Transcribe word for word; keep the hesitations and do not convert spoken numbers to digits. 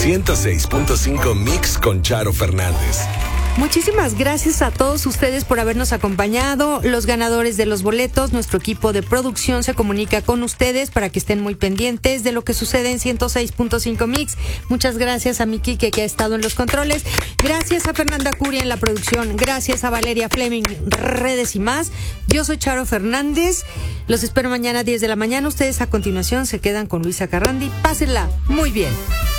ciento seis punto cinco Mix con Charo Fernández. Muchísimas gracias a todos ustedes por habernos acompañado. Los ganadores de los boletos, nuestro equipo de producción se comunica con ustedes para que estén muy pendientes de lo que sucede en ciento seis punto cinco Mix. Muchas gracias a mi Quique, que ha estado en los controles. Gracias a Fernanda Curia en la producción. Gracias a Valeria Fleming, redes y más. Yo soy Charo Fernández. Los espero mañana a diez de la mañana. Ustedes a continuación se quedan con Luisa Carrandi. Pásenla muy bien.